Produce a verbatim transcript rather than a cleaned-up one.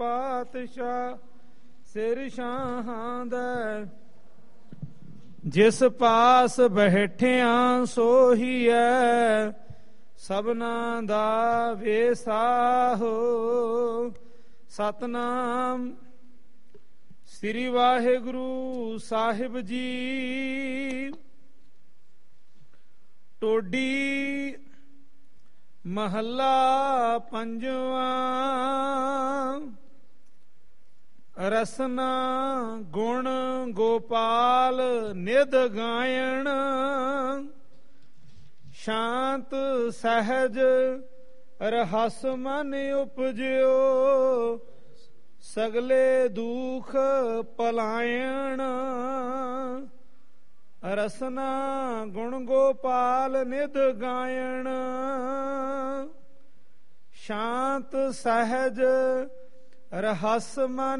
ਪਾਤਸ਼ਾਹ ਸਿਰ ਸ਼ਾਹਾਂ ਦਾ। ਜਿਸ ਪਾਸ ਬੈਠਿਆਂ ਸੋਹੀਐ ਸਭਨਾ ਦਾ ਵੇਸਾਹੋ। ਸਤਨਾਮ ਸ੍ਰੀ ਵਾਹਿਗੁਰੂ ਸਾਹਿਬ ਜੀ। ਟੋਡੀ ਮਹੱਲਾ ਪੰਜਵਾਂ। ਰਸਨਾ ਗੁਣ ਗੋਪਾਲ ਨਿਧ ਗਾਇਣ। ਸ਼ਾਂਤ ਸਹਿਜ ਰਹਸ ਮਨ ਉਪਜਿਓ। ਸਗਲੇ ਦੁਖ ਪਲਾਇਣ। ਰਸਨਾ ਗੁਣ ਗੋਪਾਲ ਨਿਧ ਗਾਇਣ। ਸ਼ਾਂਤ ਸਹਿਜ ਰਹਸ ਮਨ